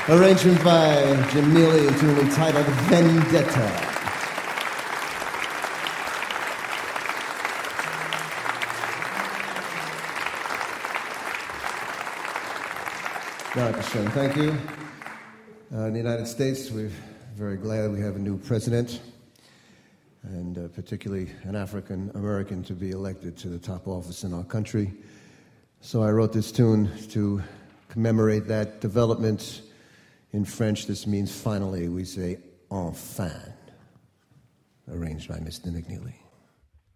Arrangement by Jim Neely, a tune entitled Vendetta. Thank you. In the United States, we're very glad we have a new president, and particularly an African American to be elected to the top office in our country. So I wrote this tune to commemorate that development. In French, this means finally. We say enfin, arranged by Mr. Nick Neely.